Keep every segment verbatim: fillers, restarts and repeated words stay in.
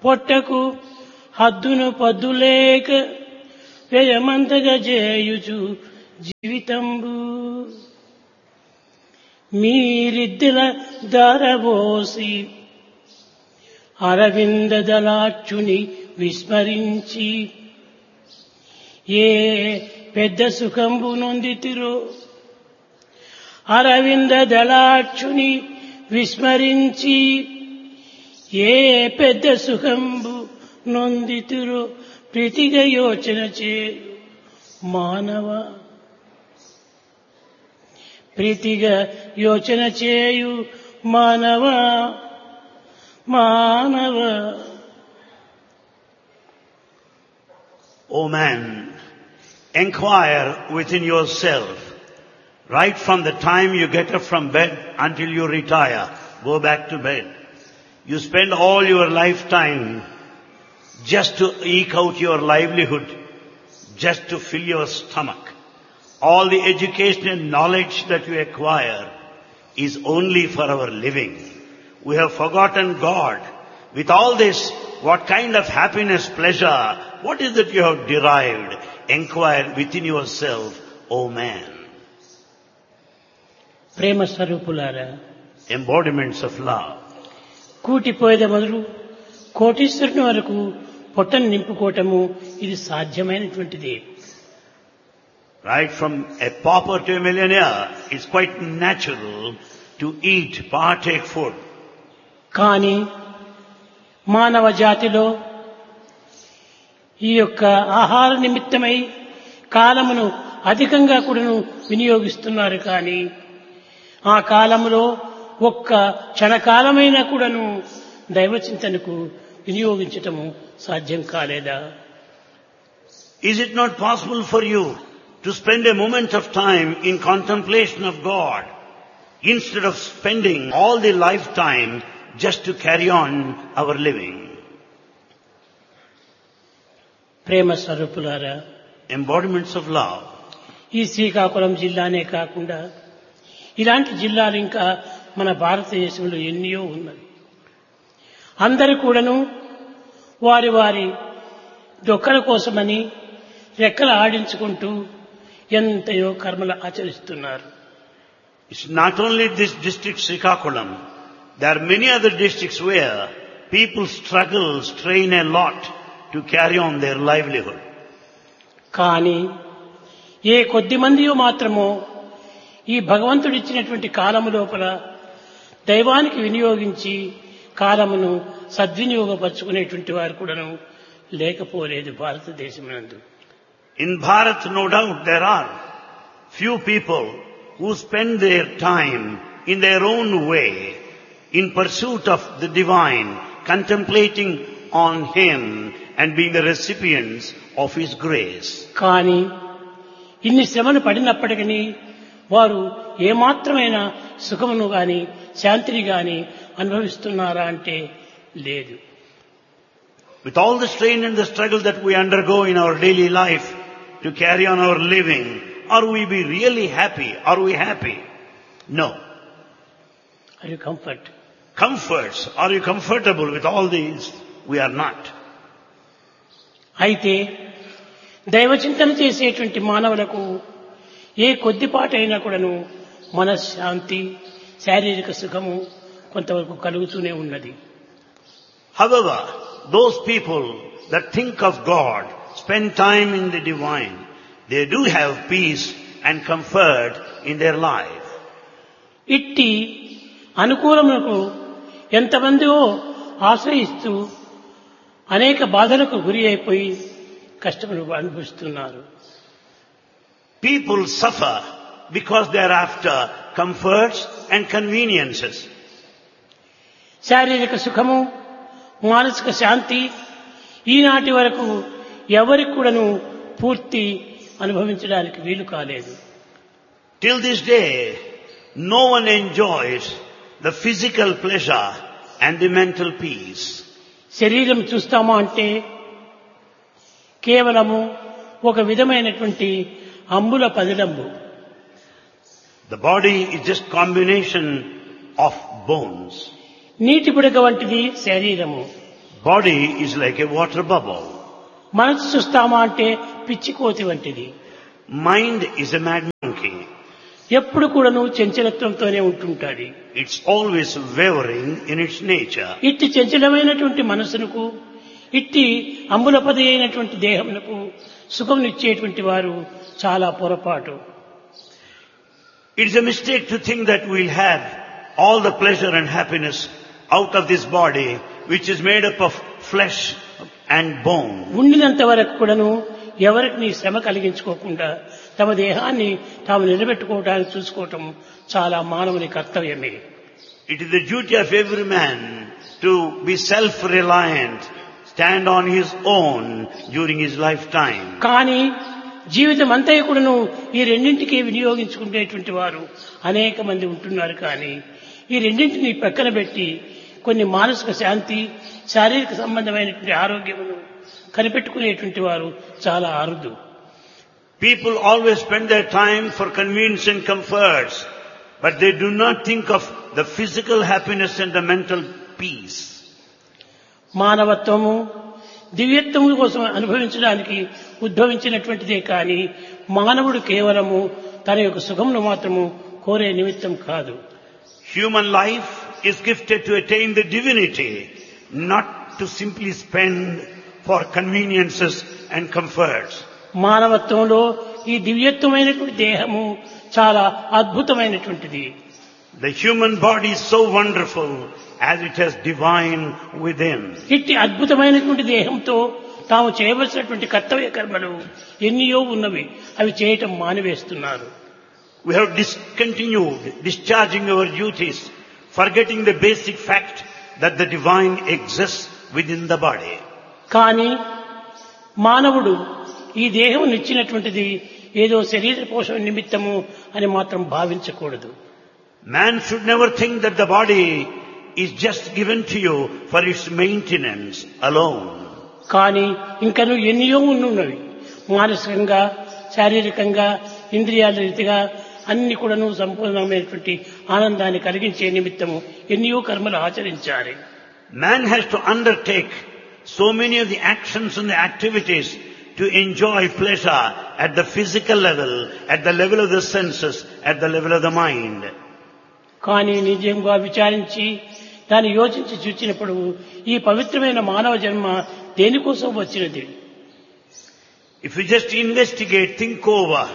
పొట్టకు హద్దును పద్దులేక వ్యయమంతగా చేయుచు జీవితంబు మీరిద్దెల దారబోసి అరవింద దళాక్షుని విస్మరించి ఏ పెద్ద సుఖంబు నొందితిరో అరవింద దళాక్షుని విస్మరించి ఏ పెద్ద సుఖంబు నొందితిరో ప్రీతిగా యోచన చేయు మానవ ప్రీతిగా యోచన చేయు మానవ మానవ. O man, inquire within yourself, right from the time you get up from bed until you retire, go back to bed. You spend all your lifetime just to eke out your livelihood, just to fill your stomach. All the education and knowledge that you acquire is only for our living. We have forgotten God. With all this, what kind of happiness, pleasure, what is that you have derived? Inquire within yourself, O man. ప్రేమ స్వరూపులారా, Embodiments of love. కూటిపోయేద మొదలు కోటీశ్వరుని వరకు పొట్టను నింపుకోవటము ఇది సాధ్యమైనటువంటిది. Right from a pauper to a millionaire, it's quite natural to eat, partake food. కానీ మానవ జాతిలో ఈ యొక్క ఆహార నిమిత్తమై కాలమును అధికంగా కూడాను వినియోగిస్తున్నారు. కానీ ఆ కాలములో ఒక్క క్షణకాలమైనా కూడాను దైవచింతనకు వినియోగించటము సాధ్యం కాలేదా? Is it not possible for you to spend a moment of time in contemplation of God instead of spending all the lifetime just to carry on our living? ప్రేమ స్వరూపులారా, Embodiments of love. ఈ శ్రీకాకుళం జిల్లానే కాకుండా ఇలాంటి జిల్లాలు ఇంకా మన భారతదేశంలో ఎన్నో ఉన్నవి. అందరూ కూడాను వారి వారి డొక్కల కోసమని రెక్కలు ఆడించుకుంటూ ఎంతయో కర్మలు ఆచరిస్తున్నారు. It's not only this district Srikakulam. There are many other districts where people struggle, strain a lot to carry on their livelihood. కానీ ఏ కొద్ది మందియో మాత్రమో ఈ భగవంతుడిచ్చినటువంటి కాలము లోపల దైవానికి వినియోగించి కాలమును సద్వినియోగపరుచుకునేటువంటి వారు కూడాను లేకపోలేదు భారతదేశమునందు. In Bharat, no doubt, there are few people who spend their time in their own way in pursuit of the divine, contemplating on Him and being the recipients of His grace. కానీ ఇన్ని శ్రమను పడినప్పటికీ వారు ఏమాత్రమైన సుఖమును గాని శాంతిని గాని అనుభవిస్తున్నారా అంటే లేదు. With all the strain and the struggle that we undergo in our daily life to carry on our living, are we be really happy? Are we happy? No. Are you comfort? Comforts. Are you comfortable with all these? We are not. అయితే దైవచింతన చేసేటువంటి మానవులకు ఏ కొద్దిపాటైనా కూడాను మనశ్శాంతి, శారీరక సుఖము కొంతవరకు కలుగుతూనే ఉన్నది. However, those people that think of God, spend time in the divine, they do have peace and comfort in their life. ఇట్టి అనుకూలములకు ఎంతమందిలో ఆశ్రయిస్తూ అనేక బాధలకు గురి అయిపోయి కష్టములు అనుభవిస్తున్నారు. People suffer because they are after comforts and conveniences. శారీరక సుఖము, మానసిక శాంతి ఈనాటి వరకు ఎవరికి కూడాను పూర్తి అనుభవించడానికి వీలు కాలేదు. Till this day, no one enjoys the physical pleasure and the mental peace. శరీరం చూస్తామా అంటే కేవలము ఒక విధమైనటువంటి అంబుల పదిలంబు. The body is just combination of bones. నీటి బుడగ వంటిది శరీరము. Body is like a water bubble. మనసు చూస్తామా అంటే పిచ్చి కోతి వంటిది. Mind is a mad monkey. ఎప్పుడు కూడాను చంచలత్వంతోనే ఉంటుంటాది. It's always wavering in its nature. ఇట్టి చంచలమైనటువంటి మనసునకు, ఇట్టి అంబులపది అయినటువంటి దేహమునకు సుఖమునిచ్చేటువంటి వారు చాలా పొరపాటు. It is a mistake to think that we'll have all the pleasure and happiness out of this body, which is made up of flesh and bone. ఉండినంత వరకు కూడాను ఎవరికి నీ శ్రమ కలిగించుకోకుండా తమ దేహాన్ని తాము నిలబెట్టుకోవడానికి చూసుకోవటం చాలా మానవుని కర్తవ్యమే. It is the duty of every man to be self-reliant, stand on his own during his lifetime. కానీ జీవితం అంతా కూడాను ఈ రెండింటికి వినియోగించుకునేటువంటి వారు అనేక మంది ఉంటున్నారు. కానీ ఈ రెండింటిని పక్కన పెట్టి కొన్ని మానసిక శాంతి, శారీరక సంబంధమైనటువంటి ఆరోగ్యమును కనిపెట్టుకునేటువంటి వారు చాలా అరుదు. People always spend their time for convenience and comforts, but they do not think of the physical happiness and the mental peace. మానవత్వము దివ్యత్వము కోసం అనుభవించడానికి ఉద్భవించినటువంటిదే కానీ మానవుడు కేవలము తన యొక్క సుఖమును మాత్రము కోరే నిమిత్తం కాదు. Human life is gifted to attain the divinity, not to simply spend for conveniences and comforts. మానవత్వంలో ఈ దివ్యత్వమైనటువంటి దేహము చాలా అద్భుతమైనటువంటిది. The human body is so wonderful as it has divine within. ఇట్టి అద్భుతమైనటువంటి దేహంతో తాము చేయవలసినటువంటి కర్తవ్య కర్మలు ఎన్నో ఉన్నవి, అవి చేయటం మానివేస్తున్నారు. We have discontinued discharging our duties, forgetting the basic fact that the divine exists within the body. కానీ మానవుడు ఈ దేహం ఇచ్చినటువంటిది ఏదో శరీర పోషణ నిమిత్తము అని మాత్రం భావించకూడదు. Man should never think that the body is just given to you for its maintenance alone. కానీ ఇంకను ఎన్నో ఉన్నవి. మానసికంగా, శారీరకంగా, ఇంద్రియాల రీతిగా అన్ని కూడాను సంపూర్ణమైనటువంటి ఆనందాన్ని కలిగించే నిమిత్తము ఎన్నో కర్మలు ఆచరించాలి. Man has to undertake so many of the actions and the activities to enjoy pleasure at the physical level, at the level of the senses, at the level of the mind. కానీ నిజంగా విచారించి దాన్ని యోచించి చూచినప్పుడు ఈ పవిత్రమైన మానవ జన్మ దేనికోసం వచ్చినది? If you just investigate, think over,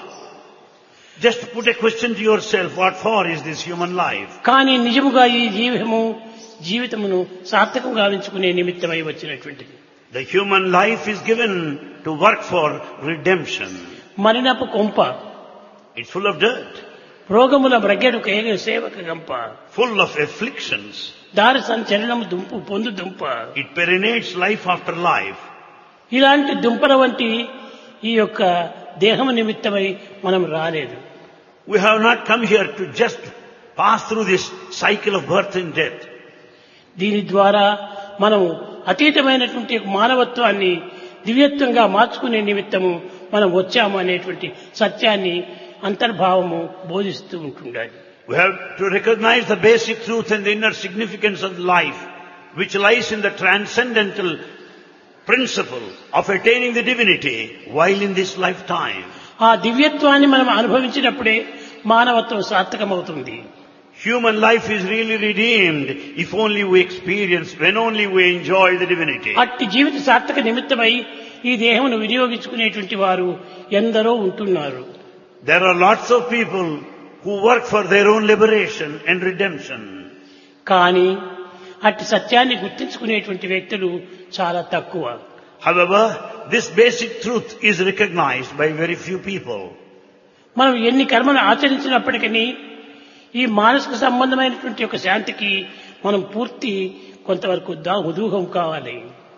just put a question to yourself, what for is this human life? కానీ నిజముగా ఈ జీవము జీవితమును సార్థకం గావించుకునే నిమిత్తమై వచ్చినటువంటిది. The human life is given to work for redemption. మరినపు కొంప, It's full of dirt, రోగముల బ్రగ్గెడు కేగ సేవక గంప, full of afflictions. దారి సంచలనము దుంపు పొందు దుంప. It perinates life after life. ఇలాంటి దుంపల వంటి ఈ యొక్క దేహము నిమిత్తమై మనం రాలేదు. We have not come here to just pass through this cycle of birth and death. దీని ద్వారా మనం అతీతమైనటువంటి మానవత్వాన్ని దివ్యత్వంగా మార్చుకునే నిమిత్తము మనం వచ్చాము అనేటువంటి సత్యాన్ని అంతర్భావము బోధిస్తూ ఉంటుండాలి. We have to recognize the basic truth and the inner significance of life, which lies in the transcendental principle of attaining the divinity while in this lifetime. ఆ దివ్యత్వాన్ని మనం అనుభవించినప్పుడే మానవత్వం సార్థకమవుతుంది. Human life is really redeemed if only we experience, when only we enjoy the divinity. అట్టి జీవిత సార్థక నిమిత్తమై ఈ దేహమును వినియోగించుకునేటువంటి వారు ఎందరో ఉంటున్నారు. There are lots of people who work for their own liberation and redemption. కానీ అట్టి సత్యాన్ని గుర్తించుకునేటువంటి వ్యక్తులు చాలా తక్కువ. However, this basic truth is recognized by very few people. మనం ఎన్ని కర్మలు ఆచరించినప్పటికీ ఈ మానసిక సంబంధమైనటువంటి ఒక శాంతికి మనం పూర్తి కొంతవరకు ఉదూహం కావాలి.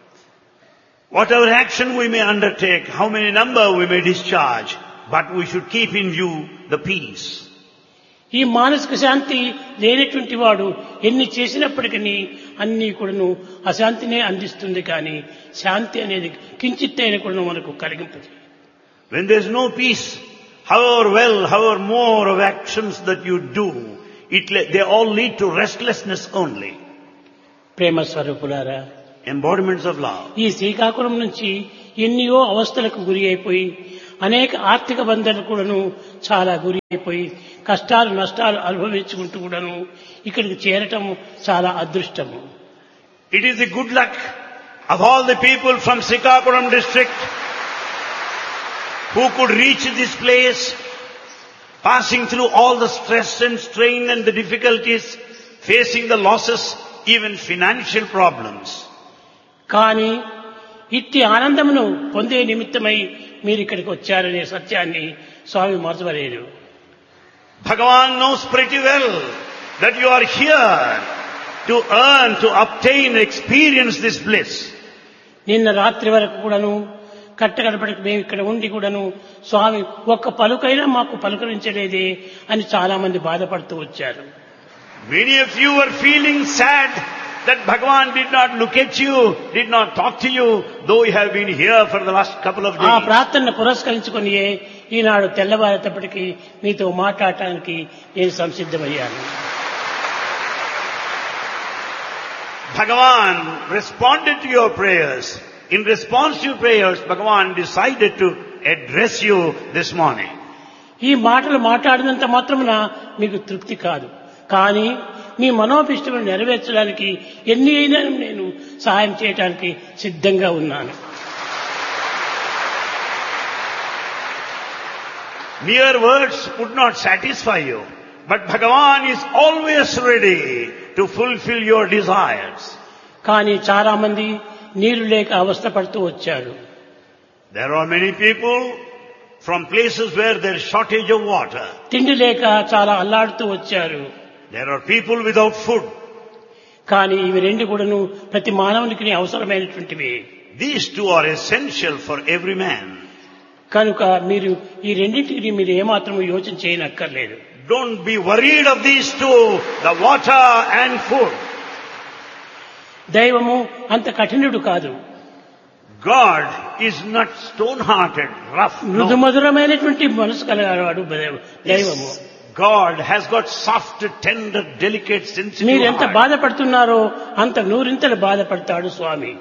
Whatever action we may undertake, how many number we may discharge, but we should keep in view the peace. ఈ మానసిక శాంతి లేనటువంటి వాడు ఎన్ని చేసినప్పటికీ అన్ని కూడాను అశాంతినే అందిస్తుంది. కానీ శాంతి అనేది కించిత్ అయినా కూడా మనకు కలిగింపదు. When there is no peace, however well, however more of actions that you do, it, they all lead to restlessness only. ప్రేమ స్వరూపులారా, embodiments of love. ఈ శ్రీకాకుళం నుంచి ఎన్నో అవస్థలకు గురి అయిపోయి అనేక ఆర్థిక బంధాలు కూడాను చాలా గురి అయిపోయి కష్టాలు నష్టాలు అనుభవించుకుంటూ కూడాను ఇక్కడికి చేరటం చాలా అదృష్టము. It is the good luck of all the people from Srikakulam district who could reach this place, passing through all the stress and strain and the difficulties, facing the losses, even financial problems. కానీ ఇట్టి ఆనందమును పొందే నిమిత్తమై మీరు ఇక్కడికి వచ్చారనే సత్యాన్ని స్వామి మరచవలేదు. Bhagavan knows pretty well that you are here to earn, to obtain, experience this bliss. నిన్న రాత్రి వరకు కూడాను కట్టగడపడికి మేము ఇక్కడ ఉండి కూడాను స్వామి ఒక్క పలుకైనా మాకు పలుకరించలేదే అని చాలా మంది బాధపడుతూ వచ్చారు. Many of you were feeling sad that Bhagavan did not look at you, did not talk to you, though you have been here for the last couple of ఆ days. ప్రార్థనను పురస్కరించుకొని ఈనాడు తెల్లవారేటప్పటికి మీతో మాట్లాడటానికి నేను సంసిద్ధమయ్యాను. Bhagavan responded to your prayers. In response to your prayers, Bhagavan decided to address you this morning. ఈ మాటలు మాట్లాడినంత మాత్రమున మీకు తృప్తి కాదు, కానీ మీ మనోభిష్టములను నెరవేర్చడానికి ఎన్ని అయినా నేను సహాయం చేయడానికి సిద్ధంగా ఉన్నాను. Mere words would not satisfy you, but Bhagavan is always ready to fulfill your desires. కానీ చాలా మంది నీరు లేక అవస్థపడుతూ వచ్చారు. There are many people from places where there is shortage of water. తిండి లేక చాలా అల్లాడుతూ వచ్చారు. There are people without food. కానీ ఇవి రెండు కూడాను ప్రతి మానవునికి అవసరమైనటువంటివి. These two are essential for every man. కనుక మీరు ఈ రెండింటికి మీరు ఏమాత్రము యోచన చేయనక్కర్లేదు. Don't be worried of these two, the water and food. దైవము అంత కఠినుడు కాదు. God is not stone-hearted, rough. మృదు No. మధురమైనటువంటి మనసు కలగాడు దైవము. God has got soft, tender, delicate, sensitive మీరు ఎంత heart. బాధపడుతున్నారో అంత నూరింతలు బాధపడతాడు స్వామి.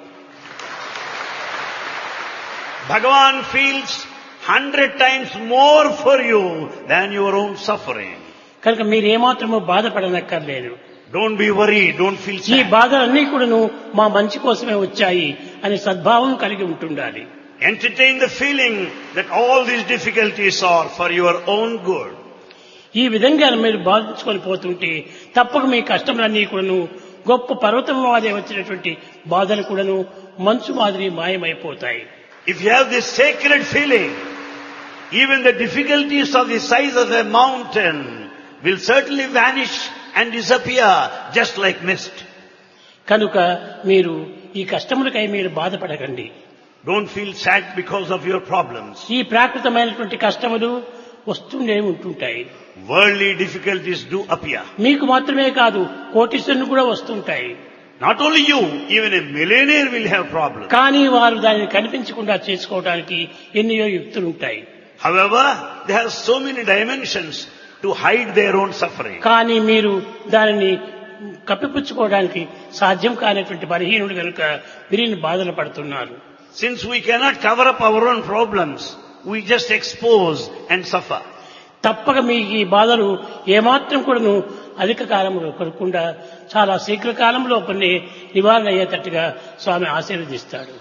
Bhagavan feels hundred times more for you than your own suffering. కనుక మీరు ఏమాత్రము బాధపడనక్కర్లేదు. Don't be worried, don't feel ఈ sad. బాధలన్నీ కూడాను మా మంచి కోసమే వచ్చాయి అనే సద్భావం కలిగి ఉంటుండాలి. Entertain the feeling that all these difficulties are for your own good. ఈ విధంగా మీరు బాధించుకొని పోతుంటే తప్పక మీ కష్టములన్నీ కూడాను గొప్ప పర్వతం మాదిరి వచ్చినటువంటి బాధలు కూడాను మంచు మాదిరి మాయమైపోతాయి. If you have this sacred feeling, even the difficulties of the size of a mountain will certainly vanish and disappear just like mist. కనుక మీరు ఈ కష్టములకై మీరు బాధపడకండి. Don't feel sad because of your problems. ఈ ప్రాకృతమైనటువంటి కష్టములు వస్తూనే ఉంటుంటాయి. Worldly difficulties do appear. మీకు మాత్రమే కాదు కోటీశ్వరుని కూడా వస్తుంటాయి. Not only you, even a millionaire will have problems. కానీ వారు దానిని కనిపించకుండా చేసుకోవడానికి ఎన్నో యుక్తులు ఉంటాయి. However, they have so many dimensions to hide their own suffering. కానీ మీరు దానిని కప్పిపుచ్చుకోవడానికి సాధ్యం కానటువంటి బలహీనుడు కనుక మీరు బాధలు పడుతున్నారు. Since we cannot cover up our own problems, we just expose and suffer. తప్పక మీ ఈ బాధలు ఏమాత్రం కూడాను అధిక కాలంలో కొరకుండా చాలా శీఘ్ర కాలంలో కొన్ని నివారణ అయ్యేటట్టుగా స్వామి ఆశీర్వదిస్తాడు.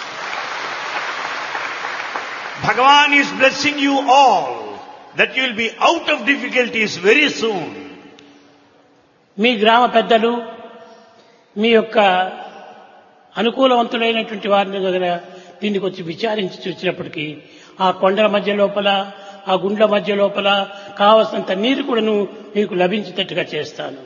Bhagavan is blessing you all that you will be out of difficulties very soon. మీ గ్రామ పెద్దలు మీ యొక్క అనుకూలవంతులైనటువంటి వారిని దగ్గర దీనికి వచ్చి విచారించి చూసినప్పటికీ ఆ కొండల మధ్య లోపల ఆ గుండ్ల మధ్య లోపల కావలసినంత నీరు కూడాను మీకు లభించేటట్టుగా చేస్తాను.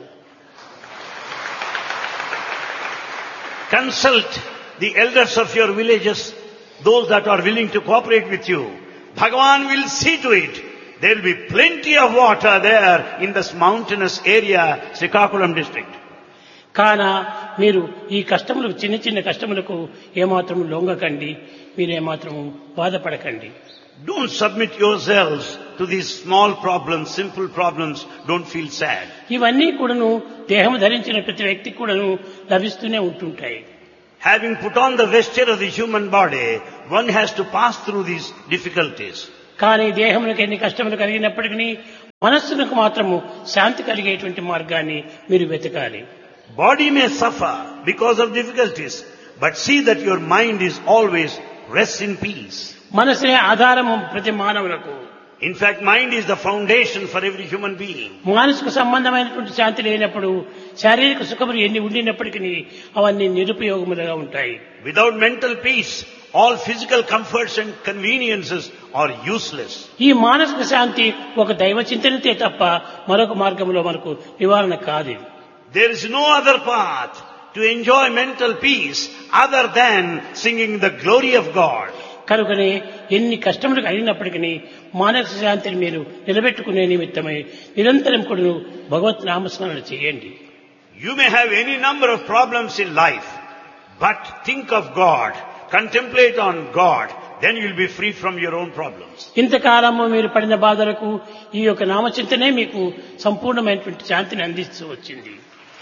Consult the elders of your villages, those that are willing to cooperate with you. Bhagavan will see to it. There will be plenty of water there in this mountainous area, Srikakulam district. కాన మీరు ఈ కష్టములకు చిన్న చిన్న కష్టములకు ఏమాత్రం లొంగకండి, మీరు ఏమాత్రం బాధపడకండి. Don't submit yourselves to these small problems, simple problems. Don't feel sad. ఇవన్నీ కూడాను దేహం ధరించిన ప్రతి వ్యక్తికి కూడాను లభిస్తూనే ఉంటుంటాయి. Having put on the vesture of the human body, one has to pass through these difficulties. కానీ దేహములకు ఎన్ని కష్టములు కలిగినప్పటికీ మనస్సులకు మాత్రము శాంతి కలిగేటువంటి మార్గాన్ని మీరు వెతకాలి. Body may suffer because of difficulties, but see that your mind is always rests in peace. మనసే ఆధారము ప్రతి మానవులకు. In fact, mind is the foundation for every human being. మానసిక సంబంధమైనటువంటి శాంతి లేనప్పుడు శారీరక సుఖములు ఎన్ని ఉండినప్పటికీ అవన్నీ నిరుపయోగములుగా ఉంటాయి. Without mental peace, all physical comforts and conveniences are useless. ఈ మానసిక శాంతి ఒక దైవ చింతనతే తప్ప మరొక మార్గంలో మనకు నివారణ కాదు. There is no other path to enjoy mental peace other than singing the glory of God. కనుకనే ఎన్ని కష్టములు కలిగినప్పటికీ మానసిక శాంతిని మీరు నిలబెట్టుకునే నిమిత్తమై నిరంతరం కూడా భగవత్ నామస్మరణ చేయండి. You may have any number of problems in life, but think of God, contemplate on God, then you will be free from your own problems. ఇంతకాలము మీరు పడిన బాధలకు ఈ యొక్క నామచింతనే మీకు సంపూర్ణమైనటువంటి శాంతిని అందిస్తూ వచ్చింది.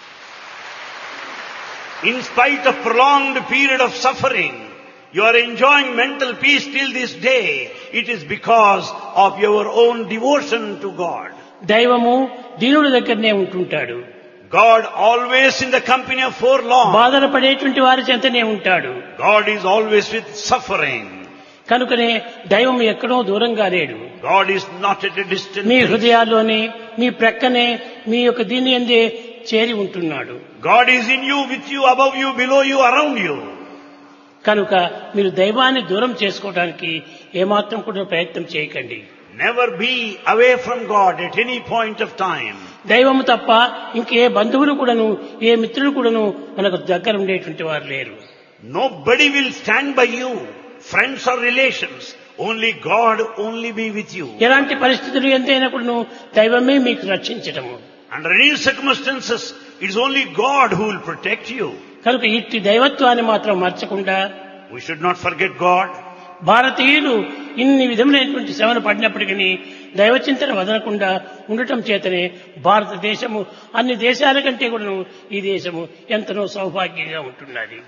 In spite of prolonged period of suffering, you are enjoying mental peace till this day. It is because of your own devotion to God. దైవము దీనుడి దగ్గరనే ఉంటుంటాడు. God always in the company of forlorn. బాధలు పడేటువంటి వారి చెంతనే ఉంటాడు. God is always with suffering. కనుకనే దైవం ఎక్కడో దూరంగా లేడు. God is not at a distance. మీ హృదయాల్లోనే మీ ప్రక్కనే మీ యొక్క దీని యందే చేరి ఉంటున్నాడు. God is in you, with you, above you, below you, around you. కనుక మీరు దైవాన్ని దూరం చేసుకోవడానికి ఏమాత్రం కూడా ప్రయత్నం చేయకండి. Never be away from God at any point of time. దైవము తప్ప ఇంకే బంధువులు కూడాను ఏ మిత్రులు కూడాను మనకు దగ్గర ఉండేటువంటి వారు లేరు. Nobody will stand by you, friends or relations. Only God only be with you. ఎలాంటి పరిస్థితులు ఎంతైనా కూడాను దైవమే మీకు రక్షించటము. Under any circumstances, it is only God who will protect you. కనుక ఇట్టి దైవత్వాన్ని మాత్రం మర్చకుండా We should not forget God. భారతీయులు ఇన్ని విధములైనటువంటి శ్రమలు పడినప్పటికీ దైవచింతన వదలకుండా ఉండటం చేతనే భారతదేశము అన్ని దేశాల కంటే కూడా ఈ దేశము ఎంతనో సౌభాగ్యంగా ఉంటున్నది.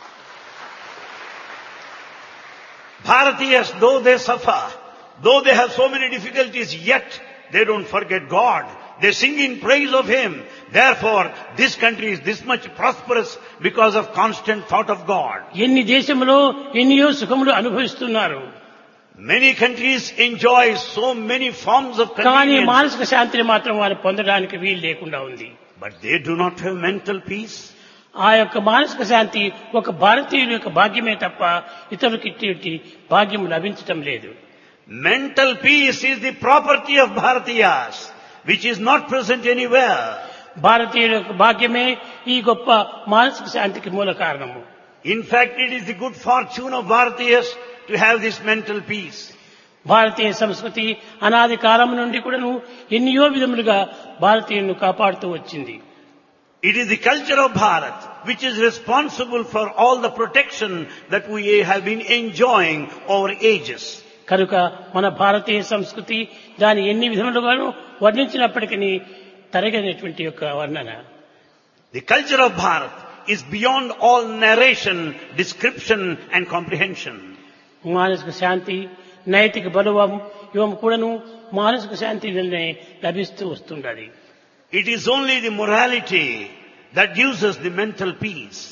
Bharatiyas, though they suffer, though they have so many difficulties, yet they don't forget God. They sing in praise of Him. Therefore, this country is this much prosperous because of constant thought of God. ఎన్ని దేశములో ఎన్నో సుఖములు అనుభవిస్తున్నారు. Many countries enjoy so many forms of కానీ convenience, మానసిక శాంతిని మాత్రం వారు పొందడానికి వీలు లేకుండా ఉంది. but they do not have mental peace. ఆ యొక్క మానసిక శాంతి ఒక భారతీయుల యొక్క భాగ్యమే తప్ప ఇతరులకు ఇట్టి భాగ్యం లభించటం లేదు. Mental peace is the property of Bharatiyas, which is not present anywhere. భారతీయుల యొక్క భాగ్యమే ఈ గొప్ప మానసిక శాంతికి మూల కారణము. In fact, it is the good fortune of Bharatiyas to have this mental peace. భారతీయ సంస్కృతి అనాది కాలం నుండి కూడాను ఎన్నో విధములుగా భారతీయులను కాపాడుతూ వచ్చింది. It is the culture of Bharat which is responsible for all the protection that we have been enjoying over ages. కనుక మన భారతీయ సంస్కృతి దాని ఎన్ని విధములుగాను వర్ణించినప్పటికీ తరగనటువంటి యొక్క వర్ణన. The culture of Bharat is beyond all narration, description and comprehension. మానసిక శాంతి నైతిక బలవం ఇవం కూడాను మానసిక శాంతి వల్లనే లభిస్తూ వస్తున్నది. It is only the morality that gives us the mental peace.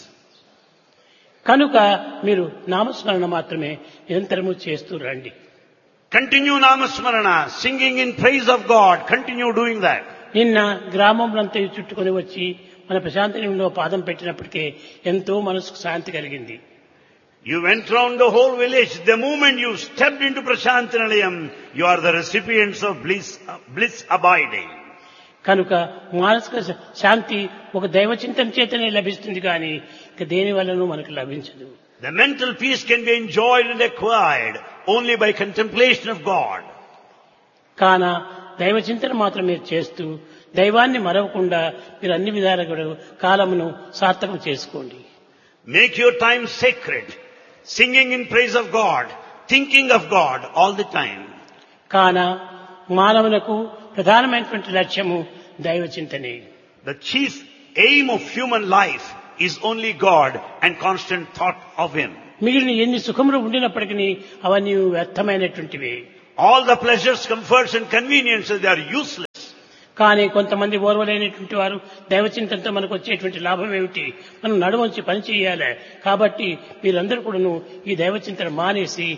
కనుక మీరు నామస్మరణ మాత్రమే నిరంతరము చేస్తూ రండి. Continue Namasmarana, singing in praise of God. Continue doing that. నిన్న గ్రామంలంతా చుట్టుకొని వచ్చి మన ప్రశాంతిలో పాదం పెట్టినప్పటికీ ఎంతో మనసుకు శాంతి కలిగింది. You went round the whole village. The moment you stepped into Prashantinalayam, you are the recipients of bliss, bliss abiding. కనుక మానసిక శాంతి ఒక దైవ చింతన చేతనే లభిస్తుంది కానీ ఇక దేని వల్లనూ మనకు లభించదు. The mental peace can be enjoyed and acquired only by contemplation of God. కాన దైవ చింతన మాత్రం మీరు చేస్తూ దైవాన్ని మరవకుండా మీరు అన్ని విధాలుగా కాలమును సార్థకం చేసుకోండి. Make your time sacred, singing in praise of God, thinking of God all the time. కాన మానవులకు ప్రధానమైనటువంటి లక్ష్యము దైవ చింతనే. The chief aim of human life is only God and constant thought of Him. మిగిలిన ఎన్ని సుఖములు ఉండినప్పటికీ అవన్నీ వ్యర్థమైనటువంటివి. All the pleasures, comforts and conveniences, they are useless. కానీ కొంతమంది ఓర్వలేనటువంటి వారు దైవచింతనతో మనకు వచ్చేటువంటి లాభం ఏమిటి, మనం నడువంచి పని చేయాలి, కాబట్టి మీరందరూ కూడాను ఈ దైవచింతన మానేసి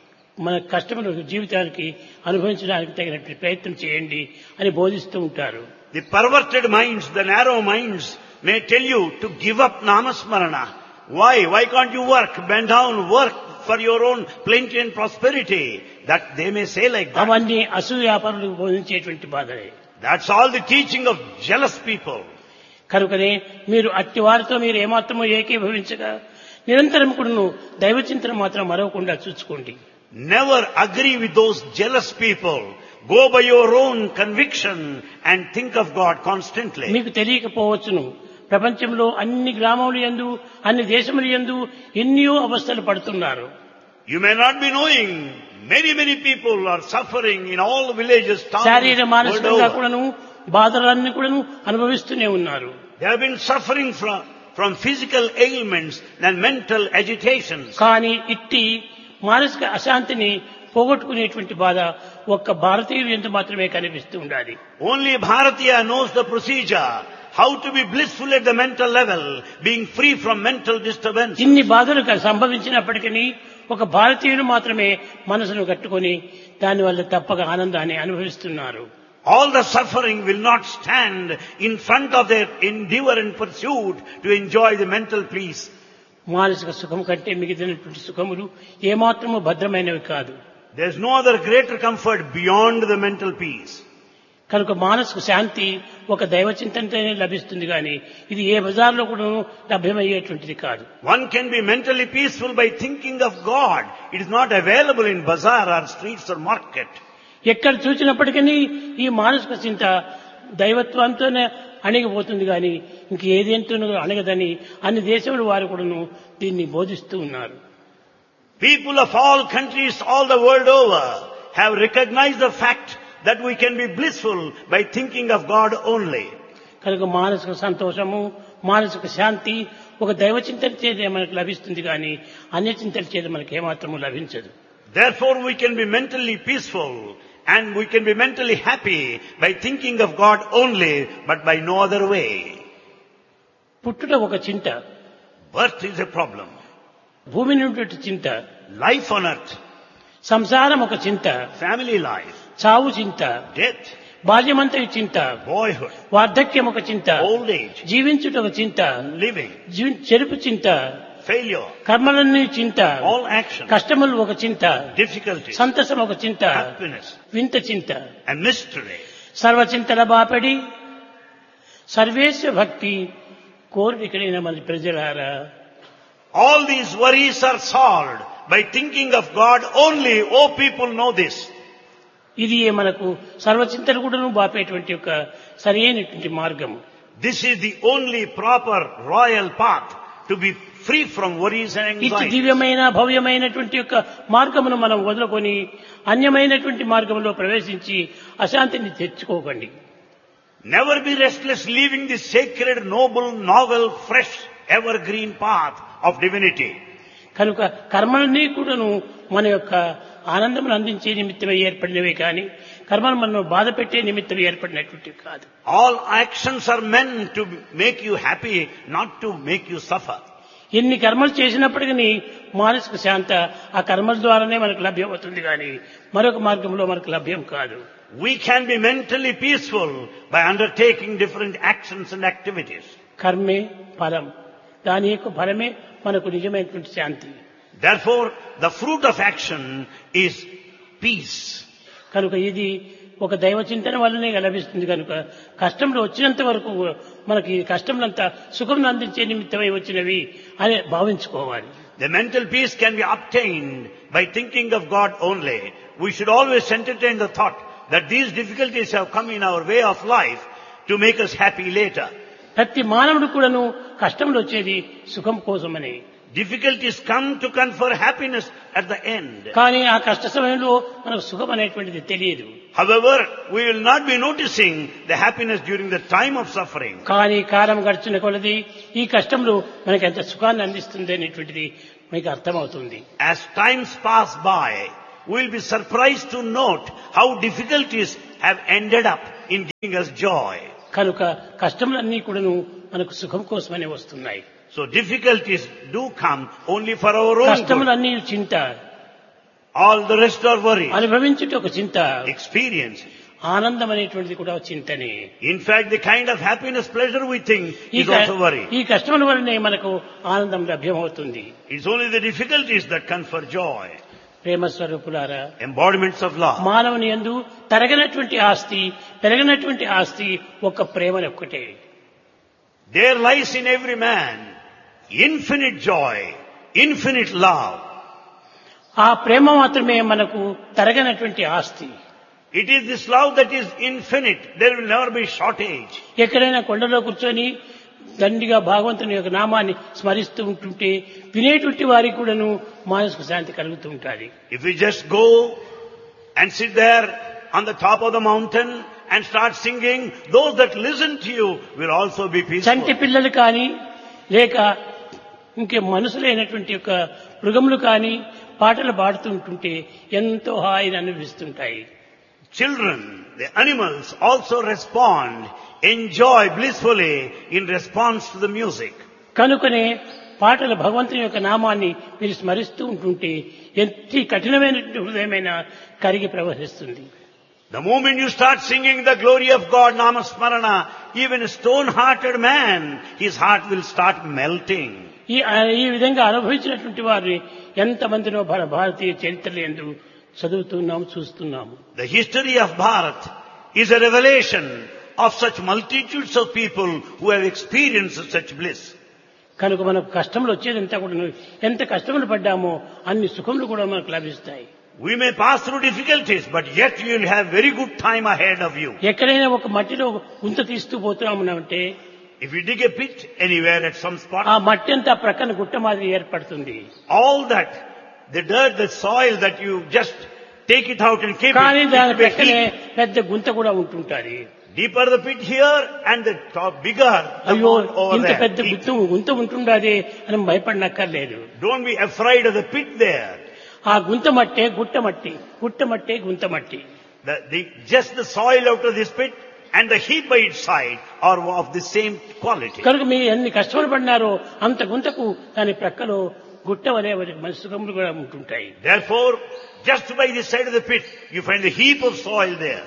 మన కష్టములు జీవితానికి అనుభవించడానికి తగినటువంటి ప్రయత్నం చేయండి అని బోధిస్తూ ఉంటారు. The perverted minds, the narrow minds may tell you to give up namasmarana. Why? Why can't you work? Bend down, work for your own plenty and prosperity. That they may say like that. అవన్నీ అసూయాపరులకు బోధించేటువంటి బాధలే. That's all the teaching of jealous people. కనుకనే మీరు అట్టి వారితో మీరు ఏమాత్రమో ఏకీభవించగా నిరంతరం కూడాను దైవచింతన మాత్రం మరవకుండా చూసుకోండి. Never agree with those jealous people. Go by your own conviction and think of God constantly. మీకు తెలియకపోవచ్చును, ప్రపంచంలో అన్ని గ్రామములు యందు అన్ని దేశములు యందు ఎన్నో అవస్థలు పడుతున్నారు. You may not be knowing, many, many people are suffering in all villages, towns, శారీర మానసికంగా world over. కూడాను బాధలన్నీ కూడాను అనుభవిస్తూనే ఉన్నారు. They have been suffering from, from physical ailments and mental agitations. కానీ ఇట్టి మానసిక అశాంతిని పోగొట్టుకునేటువంటి బాధ ఒక్క భారతీయులు ఎంత మాత్రమే కనిపిస్తూ ఉండాలి. Only Bharatiya knows the procedure, how to be blissful at the mental level, being free from mental disturbance. ఇన్ని బాధలు సంభవించినప్పటికీ ఒక భారతీయులు మాత్రమే మనసును కట్టుకొని దానివల్ల తప్పక ఆనందాన్ని అనుభవిస్తున్నారు. All the suffering will not stand in front of their endeavor and pursuit to enjoy the mental peace. మానసిక సుఖం కంటే మిగిలినటువంటి సుఖములు ఏమాత్రము భద్రమైనవి కాదు. There is no other greater comfort beyond the mental peace. కనుక మానసిక శాంతి ఒక దైవ చింతనతోనే లభిస్తుంది కానీ ఇది ఏ బజార్లో కూడా లభ్యమయ్యేటువంటిది కాదు. One can be mentally peaceful by thinking of God. It is not available in bazaar or streets or market. ఎక్కడ చూసినప్పటికీ ఈ మానసిక చింత దైవత్వంతోనే అణిగిపోతుంది కానీ ఇంక ఏదేంటో అణగదని అన్ని దేశముల వారు కూడాను దీన్ని బోధిస్తూ ఉన్నారు. People of all countries all the world over have recognized the fact that we can be blissful by thinking of God only. కనుక మానసిక సంతోషము మానసిక శాంతి ఒక దైవ చింతన చేత మనకు లభిస్తుంది కానీ అన్య చింతన చేత మనకు ఏమాత్రము లభించదు. Therefore we can be mentally peaceful and we can be mentally happy by thinking of God only, but by no other way. పుట్టుట ఒక చింత, Birth is a problem. భూమి నుండి చింత, Life on earth, సంసారం ఒక చింత, family life, చావు చింత, death, బాల్యమంతయు చింత, boyhood, వార్ధక్యం ఒక చింత, old age, జీవించుట ఒక చింత, living, జీ- చెరుపు చింత, failure, కర్మలన్నీ చింత, all action, కష్టములు ఒక చింత, difficulties, సంతసం ఒక చింత, happiness, వింత చింత, and mystery. సర్వచింతల బాపడి సర్వేశ్వ భక్తి కోరికైన మన ప్రజలారా. All these worries are solved by thinking of God only. Oh, people know this. ఇది మనకు సర్వచింతలు కూడాను బాపేటువంటి యొక్క సరైనటువంటి మార్గం. This is the only proper royal path to be free from worries and ఇటు anxiety. దివ్యమైన భవ్యమైనటువంటి యొక్క మార్గమును మనం వదులుకొని అన్యమైనటువంటి మార్గంలో ప్రవేశించి అశాంతిని తెచ్చుకోకండి. Never be restless leaving the sacred, noble, novel, fresh, evergreen path of divinity. కనుక కర్మలన్నీ కూడాను మన యొక్క ఆనందమును అందించే నిమిత్తమై ఏర్పడినవే కానీ కర్మలు మనను బాధ పెట్టే నిమిత్తం ఏర్పడినటువంటివి కాదు. All actions are meant to make you happy, not to make you suffer. ఎన్ని కర్మలు చేసినప్పటికీ మానసిక శాంత ఆ కర్మల ద్వారానే మనకు లభ్యం అవుతుంది కానీ మరొక మార్గంలో మనకు లభ్యం కాదు. We can be mentally peaceful by undertaking different actions and activities. కర్మే ఫలం, దాని యొక్క ఫలమే మనకు నిజమైనటువంటి శాంతి. Therefore, the fruit of action is peace. కనుక ఇది ఒక దైవ చింతన వల్లనే లభిస్తుంది. కనుక కష్టంలో వచ్చినంత వరకు మనకి కష్టంలంతా సుఖం అందించే నిమిత్తమై వచ్చినవి అని భావించుకోవాలి. The mental peace can be obtained by thinking of God only. We should always entertain the thought that these difficulties have come in our way of life to make us happy later. ప్రతి మానవుడు కూడాను కష్టంలో వచ్చేది సుఖం కోసమని. Difficulties come to confer happiness at the end. కానీ ఆ కష్ట సమయంలో మనకు సుఖం అనేటువంటిది తెలియదు. However, we will not be noticing the happiness during the time of suffering. కానీ కాలం గడిచిన కొలది ఈ కష్టంలో మనకు ఎంత సుఖాన్ని అందిస్తుంది అనేటువంటిది మీకు అర్థమవుతుంది. As times pass by, we will be surprised to note how difficulties have ended up in giving us joy. కనుక కష్టములన్నీ కూడాను మనకు సుఖం కోసమనే వస్తున్నాయి. So difficulties do come only for our own good. కష్టములన్నీ చింత, All the rest are worry. అనుభవించుట ఒక చింత, Experience. ఆనందం అనేటువంటిది కూడా ఒక చింతనే. In fact, the kind of happiness, pleasure we think ఈ is క- also worry. ఈ కష్టముల వల్లనే మనకు ఆనందం లభ్యమవుతుంది. It's only the difficulties that confer joy. ప్రేమ స్వరూపులారా, Embodiments of love. మానవుని యందు తరగనటువంటి ఆస్తి, పెరగనటువంటి ఆస్తి ఒక్క ప్రేమని ఒక్కటే. There lies in every man infinite joy, infinite love. ఆ ప్రేమ మాత్రమే మనకు తరగనటువంటి ఆస్తి. It is this love that is infinite. There will never be shortage. ఎక్కడైనా కొండలో కూర్చొని దండిగా భగవంతుని యొక్క నామాన్ని స్మరిస్తూ ఉంటుంటే వినేటువంటి వారికి కూడాను మానసిక శాంతి కలుగుతూ ఉంటుంది. If we just go and sit there on the top of the mountain and start singing, those that listen to you will also be Chanti peaceful. పిల్లలు కానీ లేక ఇంకే మనుషులైనటువంటి యొక్క మృగములు కానీ పాటలు పాడుతూ ఉంటుంటే ఎంతో హాయిని అనుభవిస్తుంటాయి. Children, the animals also respond, enjoy blissfully in response to the music. కనుకనే పాటలు భగవంతుని యొక్క నామాన్ని మీరు స్మరిస్తూ ఉంటుంటే ఎంత కఠినమైనటువంటి హృదయమైన కరిగి ప్రవహిస్తుంది. The moment you start singing the glory of God, Namasmarana, even a stone-hearted man, his heart will start melting. ఈ ఈ విధంగా అనుభవించినటువంటి వారిని ఎంతమందినో మన భారతీయ చరిత్రలు ఎందు చదువుతున్నాము, చూస్తున్నాము. The history of Bharat is a revelation of such multitudes of people who have experienced such bliss. కనుక మనకు కష్టములు వచ్చేదంతా కూడా ఎంత కష్టములు పడ్డామో అన్ని సుఖములు కూడా మనకు లభిస్తాయి. We may pass through difficulties, but yet you will have very good time ahead of you. ఎక్కడైనా ఒక మట్టిలో గుంత తీస్తూ పోతున్నామంటే If you dig a pit anywhere at some ఆ spot, మట్టి అంతా ప్రక్కన గుట్ట మాదిరి ఏర్పడుతుంది. all that, the dirt, the soil that you just take it out and keep కానీ it, దాని it may ప్రక్కనే heap. పెద్ద గుంత కూడా ఉంటుంటుంది. Deeper the pit here and the top bigger the అయ్యో mound over ఇంత పెద్ద there. గుంత గుంత ఉంటుండదే అని భయపడనక్కర్లేదు. Don't be afraid of the pit there. ఆ గుంత మట్టే గుట్ట మట్టి, గుట్ట మట్టే గుంత మట్టి. The, the, just the soil out of this pit and the heap by its side are of the same quality. కనుక మీరు ఎన్ని కష్టపడి పడినారో అంత గుంతకు దాని ప్రక్కలో గుట్ట వలె మన సుఖములు కూడా ఉంటుంటాయి. Therefore, just by the side of the pit, you find the heap of soil there.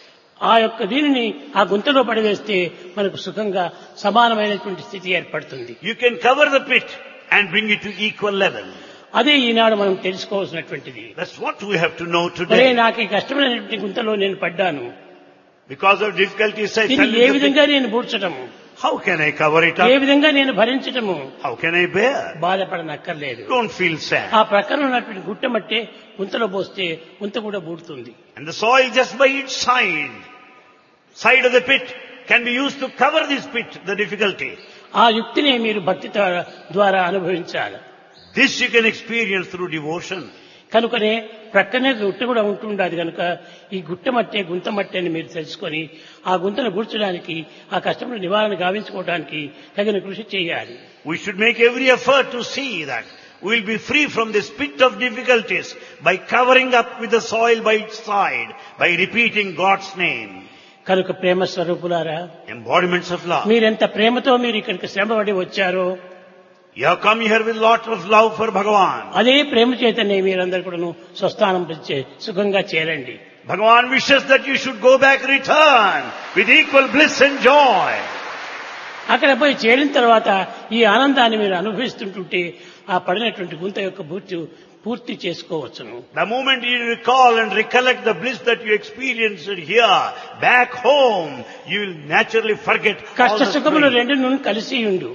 ఆ యొక్క దీనిని ఆ గుంతలో పడివేస్తే మనకు సుఖంగా సమానమైనటువంటి స్థితి ఏర్పడుతుంది. You can cover the pit and bring it to equal level. అదే ఈనాడు మనం తెలుసుకోవాల్సినటువంటిది. That's what we have to know అరే today. నాకు ఈ కష్టమైనటువంటి గుంతలో నేను పడ్డాను, Because of difficulties, I fell దీన్ని ఏ into the విధంగా pit. నేను పూడ్చటము, How can I cover it A up? విధంగా నేను భరించటము, How can I bear? బాధపడనక్కర్లేదు. Don't feel sad. ఆ ప్రక్కన ఉన్నటువంటి గుట్ట మట్టే గుంతలో పోస్తే గుంత కూడా బూడుతుంది. And the soil just by its side, side of the pit, can be used to cover this pit, the difficulty. ఆ యుక్తిని మీరు భక్తి ద్వా- ద్వారా అనుభవించాలి. This you can experience through devotion. కనుకనే ప్రక్కనే గుట్ట కూడా ఉంటుండదు కనుక ఈ గుట్ట మట్టే గుంత మట్టి అని మీరు తెలుసుకొని ఆ గుంతను గూర్చడానికి ఆ కష్టముల నివారణ గావించుకోవడానికి తగిన కృషి చేయాలి. We should make every effort to see that we will be free from this pit of difficulties by covering up with the soil by its side, by repeating God's name. కనుక ప్రేమ స్వరూపులారా, Embodiments of love. మీరెంత ప్రేమతో మీరు ఇక్కడికి శ్రమపడి వచ్చారో You have come here with lot of love for Bhagavan. అదే ప్రేమ చేతనే మీరందరూ కూడాను స్వస్థానం చే- సుఖంగా చేరండి. Bhagavan wishes that you should go back, return with equal bliss and joy. అక్కడ పోయి చేరిన తర్వాత ఈ ఆనందాన్ని మీరు అనుభవిస్తుంటుంటే ఆ పడినటువంటి గుంత యొక్క పూర్తి పూర్తి చేసుకోవచ్చును. The moment you recall and recollect the bliss that you experienced here, back home, you will naturally forget all కష్ట the సుఖములు pain. రెండు నుండి కలిసి ఉండు.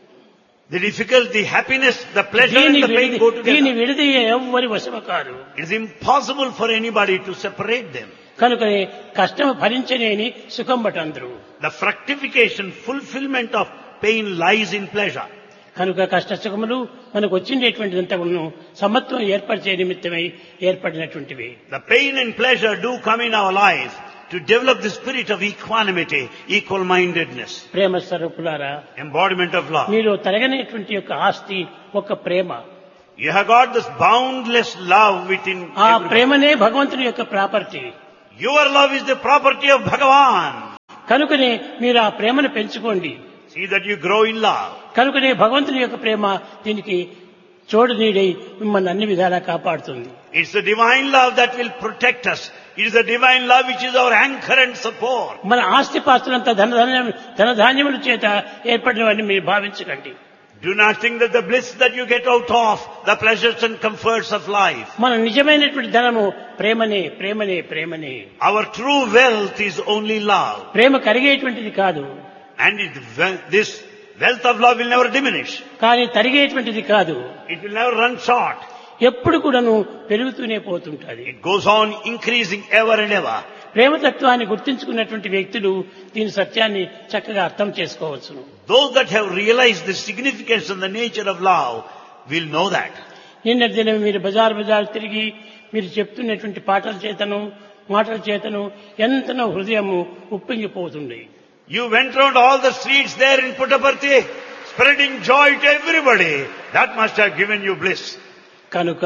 The difficulty, happiness, the pleasure దీని and the pain విడిది go దీని together. విడిది ఎవ్వరి వశము కాదు. It is impossible for anybody to separate them. కనుకనే కష్టము భరించలేని సుఖం బటందరు. The fructification, fulfillment of pain lies in pleasure. కనుక కష్టసుఖములు మనకు వచ్చిండేటువంటిదంతా కూడా సమత్వం ఏర్పరిచే నిమిత్తమై ఏర్పడినటువంటివి. The pain and pleasure do come in our life to develop the spirit of equanimity, equal-mindedness. ప్రేమ స్వరూపులారా, Embodiment of love. మీరు తరగనేటువంటి యొక్క ఆస్తి ఒక ప్రేమ. You have got this boundless love within ఆ everybody. ప్రేమనే భగవంతుని యొక్క property. Your love is the property of Bhagavan. కనుకనే మీరు ఆ ప్రేమను పెంచుకోండి. See that you grow in love. కనుకనే భగవంతుని యొక్క ప్రేమ దీనికి చోడు నీడై మిమ్మల్ని అన్ని విధాలా కాపాడుతుంది. It's the divine love that will protect us. It is the divine love which is our anchor and support. మన ఆస్తి పాస్తులంతా ధనధాన్యం ధనధాన్యముల చేత ఏర్పడినవన్నీ మీరు భావించకండి. Do not think that the bliss that you get out of the pleasures and comforts of life. మన నిజమైనటువంటి ధనము ప్రేమనే ప్రేమనే ప్రేమనే. Our true wealth is only love. ప్రేమ కరిగేటువంటిది కాదు. And it, this wealth of love will never diminish. కానీ తరిగేటువంటిది కాదు. It will never run short. ఎప్పుడు కూడాను పెరుగుతూనే పోతుంటది. It goes on increasing ever and ever. ప్రేమతత్వాన్ని గుర్తించుకున్నటువంటి వ్యక్తులు దీని సత్యాన్ని చక్కగా అర్థం చేసుకోవచ్చును. Those that have realized the significance and the nature of love will know that. నిన్నటి దినం మీరు బజార్ బజార్ తిరిగి మీరు చెప్తున్నటువంటి పాటల చేతను మాటల చేతను ఎంతనో హృదయము ఉప్పొంగిపోతుంది. You went round all the streets there in Puttaparthi, spreading joy to everybody. That must have given you bliss. కనుక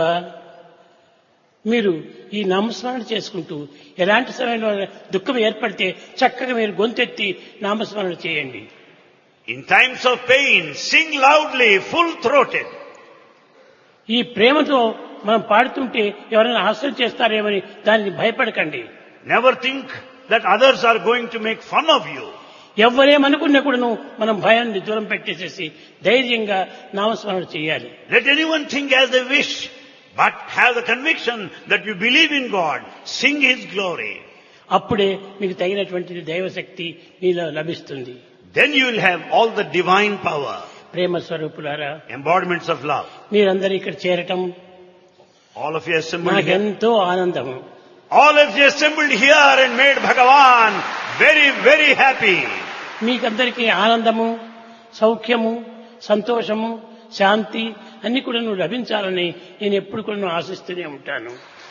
మీరు ఈ నామస్మరణ చేసుకుంటూ ఎలాంటి సమయంలో దుఃఖం ఏర్పడితే చక్కగా మీరు గొంతెత్తి నామస్మరణ చేయండి. In times of pain, sing loudly, full-throated. ఈ ప్రేమతో మనం పాడుతుంటే ఎవరైనా హాస్యం చేస్తారేమని దానికి భయపడకండి. Never think that others are going to make fun of you. ఎవరేమనుకున్నా కూడాను మనం భయాన్ని దూరం పెట్టేసేసి ధైర్యంగా నామస్మరణ చేయాలి. Let anyone think as they wish, but have the conviction that you believe in God. Sing His glory. అప్పుడే మీకు తగినటువంటి దైవశక్తి మీలో లభిస్తుంది. Then you will have all the divine power. ప్రేమ స్వరూపులారా, Embodiments of love. మీరందరూ ఇక్కడ చేరటం All of you assembled here. నాకెంతో ఆనందము. All of you assembled here and made Bhagavan very, very happy. మీకందరికీ ఆనందము, సౌఖ్యము, సంతోషము, శాంతి అన్ని కూడా నువ్వు లభించాలని నేను ఎప్పుడు కూడా ఆశిస్తూనే ఉంటాను.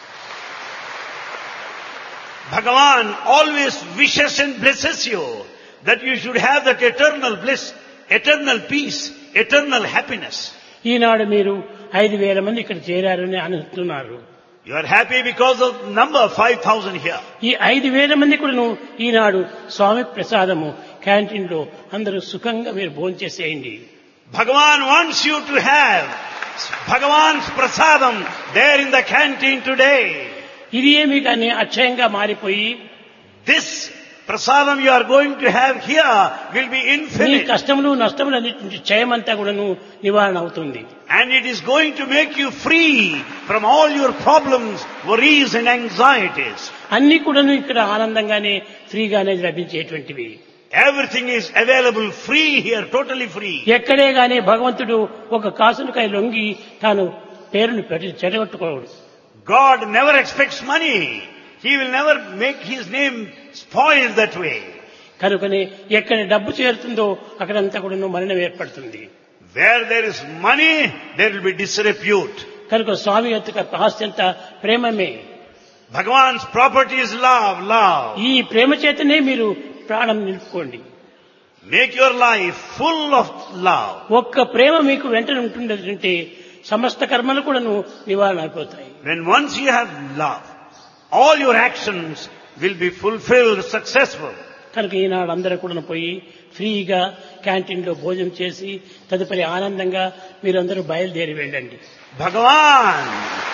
Bhagavan always wishes and blesses you that you should have that eternal bliss, eternal peace, eternal happiness. ఈనాడు మీరు ఐదు వేల మంది ఇక్కడ చేరారని అనుకుంటున్నారు. You are happy because of number five thousand here. ఈ ఐదు వేల మంది కూడా ఈనాడు స్వామి ప్రసాదము క్యాంటీన్ లో అందరూ సుఖంగా మీరు భోంచేసేయండి. Bhagavan wants you to have Bhagavan's prasadam there in the canteen today. ఇది ఏమి కానీ అక్షయంగా మారిపోయి This prasadam you are going to have here will be me infinite. కష్టములు నష్టములు అన్నిటి క్షయమంతా కూడాను నివారణ అవుతుంది. And it is going to make you free from all your problems, worries and anxieties. అన్ని కూడాను ఇక్కడ ఆనందంగానే ఫ్రీగానే లభించేటువంటివి. Everything is available free here, totally free. ఎక్కడే గానీ భగవంతుడు ఒక కాసునికై లొంగి తాను పేరును పెట్టి చెడగొట్టుకోడు. God never expects money. He will never make His name spoiled that way. కనుకనే ఎక్కడ డబ్బు చేరుతుందో అక్కడంతా కూడాను మరణం ఏర్పడుతుంది. Where there is money, there will be disrepute. కనుక స్వామి యొక్క ఆస్తి అంతా ప్రేమమే. Bhagavan's property is love, love. ఈ ప్రేమ చేతనే మీరు ప్రాణం నిలుపుకోండి. Make your life full of love. ఒక్క ప్రేమ మీకు వెంటనే ఉంటుందంటే సమస్త కర్మలు కూడాను నివారణ అయిపోతాయి. When once you have love, all your actions will be fulfilled, successful. కనుక ఈనాడు అందరూ కూడా పోయి ఫ్రీగా క్యాంటీన్ లో భోజనం చేసి తదుపరి ఆనందంగా మీరందరూ బయలుదేరి వెళ్ళండి. Bhagavan,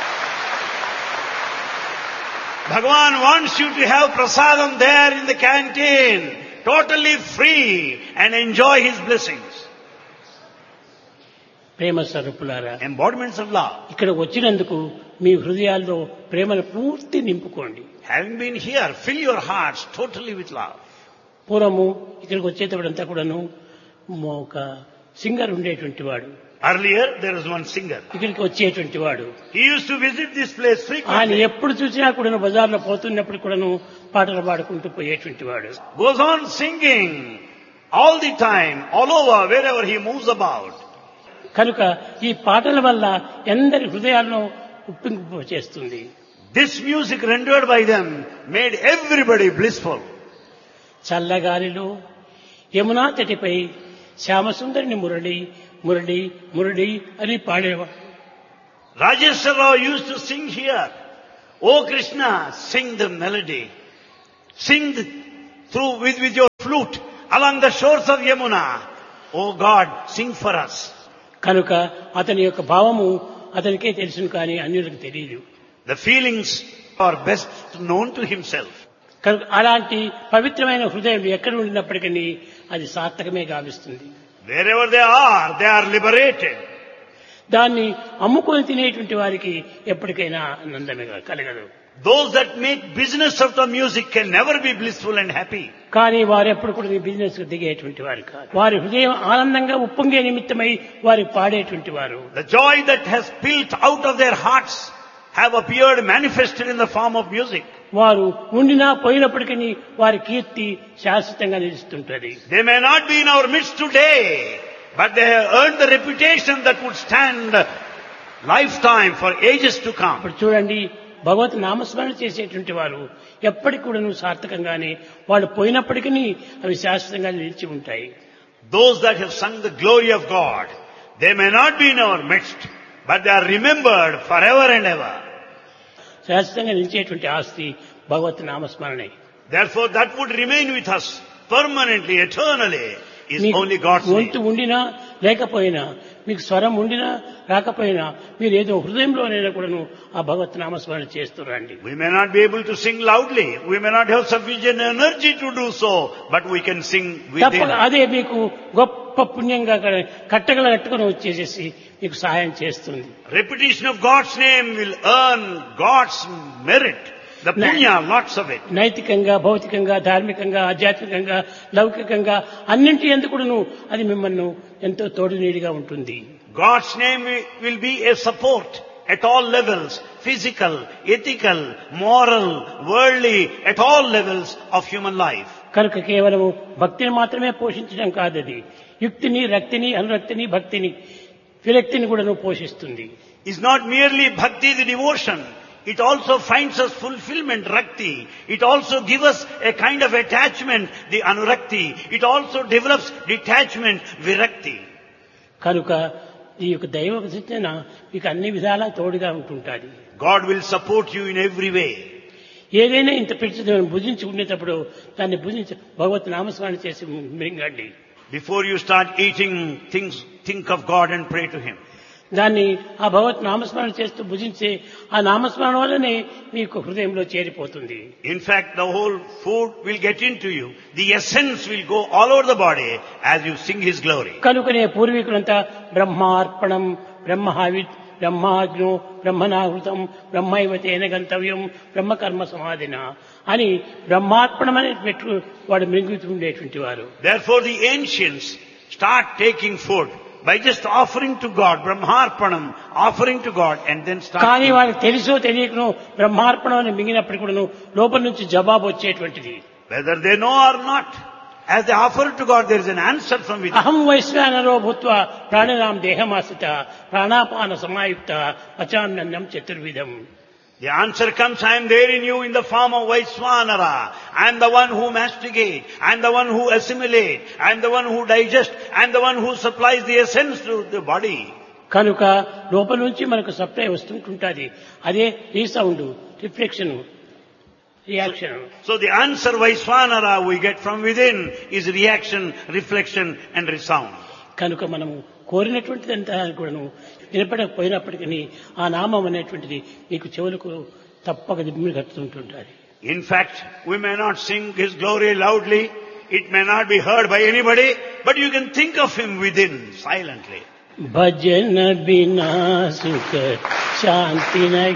Bhagavan wants you to have prasadam there in the canteen, totally free, and enjoy His blessings. ప్రేమ స్వరూపులారా, Embodiments of love. ఇక్కడ వచ్చినందుకు మీ హృదయాల్లో ప్రేమను పూర్తి నింపుకోండి. Having been here, fill your hearts totally with love. పూర్వము ఇక్కడికి వచ్చేటప్పుడంతా కూడాను ఒక సింగర్ ఉండేటువంటి వాడు. Earlier, there was one singer. ఇక్కడికి వచ్చేటువంటి వాడు. He used to visit this place ఆయన frequently. ఎప్పుడు చూసినా కూడాను బజార్లో పోతున్నప్పుడు కూడాను పాటలు పాడుకుంటూ పోయేటువంటి వాడు. Goes on singing all the time, all over, wherever he moves about. కనుక ఈ పాటల వల్ల ఎందరి హృదయాలను ఉప్పింపు చేస్తుంది. This music rendered by them made everybody blissful. చల్లగాలిలో Yamuna తటిపై శ్యామసుందరిని Murali Murali Murali అని పాడేవాడు. Rajeshwar Rao used to sing here, "O Krishna, sing the melody. Sing the, through with, with your flute along the shores of Yamuna. O God, sing for us." కనుక అతని యొక్క భావము అతనికే తెలుసును కానీ అన్యులకు తెలియదు. The feelings are best known to himself. కనుక అలాంటి పవిత్రమైన హృదయం ఎక్కడ ఉండినప్పటికీ అది సార్థకమే గావిస్తుంది. Wherever they are, they are liberated. దాన్ని అమ్ముకొని తినేటువంటి వారికి ఎప్పటికైనా ఆనందమే కలగదు. Those that make business of the music can never be blissful and happy. కానీ వారు ఎప్పుడు కూడా ఈ బిజినెస్ కు దిగేటువంటి వారు కాదు. వారి హృదయం ఆనందంగా ఉప్పొంగే నిమిత్తమై వారు పాడేటువంటి వారు. The joy that has spilt out of their hearts have appeared manifested in the form of music. వారు ఉండినా పోయినప్పటికీ వారి కీర్తి శాశ్వతంగా నిలుస్తుంటది. They may not be in our midst today, but they have earned the reputation that would stand lifetime for ages to come. ఇప్పుడు చూడండి, భగవత్ నామస్మరణ చేసేటువంటి వారు ఎప్పటికి కూడా సార్థకంగానే వాళ్ళు పోయినప్పటికీ అవి శాశ్వతంగా నిలిచి ఉంటాయి. Those that have sung the glory of God, they may not be in our midst, but they are remembered forever and ever. శాశ్వతంగా నిలిచేటువంటి ఆస్తి భగవత్ నామస్మరణే. Therefore, that would remain with us permanently, eternally, is only God's name. గొంతు ఉండినా లేకపోయినా, మీకు స్వరం ఉండినా రాకపోయినా, మీరు ఏదో హృదయంలోనైనా కూడాను ఆ భగవత్ నామస్మరణ చేస్తురండి. We may not be able to sing loudly, we may not have sufficient energy to do so, but we can sing within. అదే మీకు గొప్ప పుణ్యంగా కట్టగల కట్టుకుని వచ్చేసేసి మీకు సహాయం చేస్తుంది. Repetition of God's name will earn God's merit. The punya, lots of it. నైతికంగా, భౌతికంగా, ధార్మికంగా, ఆధ్యాత్మికంగా, లౌకికంగా అన్నింటి ఎందుకును అది మిమ్మల్ని ఎంతో తోడునీడిగా ఉంటుంది. God's name will be a support at all levels, physical, ethical, moral, worldly, at all levels of human life. కనుక కేవలము భక్తిని మాత్రమే పోషించడం కాదది, యుక్తిని, రక్తిని, అనురక్తిని, భక్తిని, విరక్తిని కూడాను పోషిస్తుంది. It's not merely bhakti, the devotion. It also finds us fulfillment, rakti. It also gives us a kind of attachment, the anurakti. It also develops detachment, virakti. కనుక ఈ యొక్క దైవ చింతన మీకు అన్ని విధాలా తోడుగా ఉంటుంటుంది. God will support you in every way. ఏదైనా ఇంత పెట్టి భుజించి ఉండేటప్పుడు దాన్ని భుజించి భగవత్ నామస్మరణ చేసి మింగండి. Before you start eating things, think of God and pray to Him. దాన్ని ఆ భగవత్ నామస్మరణ చేస్తూ భుజించే ఆ నామస్మరణ వల్లనే మీకు హృదయంలో చేరిపోతుంది. In fact, the whole food will get into you. The essence will go all over the body as you sing His glory. కనుకనే పూర్వీకులంతా బ్రహ్మార్పణం, బ్రహ్మహావిత్, బ్రహ్మాగ్నో, బ్రహ్మనాహృతం, బ్రహ్మైవతేన గంతవ్యం, బ్రహ్మకర్మ సమాధిన అని బ్రహ్మార్పణం అని పెట్టు వాడు మింగుతుండేటువంటి వారు. Therefore the ancients start taking food by just offering to God, brahmarpanam, offering to God, and then start. కానీ వాళ్ళకి తెలుసో తెలియకనో బ్రహ్మార్పణం అని మింగినప్పటికీ కూడా లోపల నుంచి జవాబు వచ్చేటువంటిది. Whether they know or not, as they offer to God, there is an answer from within. అహం వైశ్వానరో భూత్వా ప్రాణినాం దేహమాశ్రిత ప్రాణాపాన సమాయుక్త పచామ్యన్నం చతుర్విధం. The answer comes, I am there in you in the form of Vaiswanara. I am the one who masticate. I am the one who assimilate. I am the one who digest. I am the one who supplies the essence to the body. కనుక లోపల నుంచి మనకు supply వస్తుంటుంటుంది. అదే resound, reflection, reaction. So the answer Vaiswanara we get from within is reaction, reflection and resound. కనుక మనము కోరినటువంటిదంతా కూడాను వినపడకపోయినప్పటికీ ఆ నామం అనేటువంటిది మీకు చెవులకు తప్పక దిమ్మిగట్టుతుంటుంది. In fact, we may not sing His glory loudly, it may not be heard by anybody, but you can think of Him within, silently. భజన బినా సుఖ శాంతి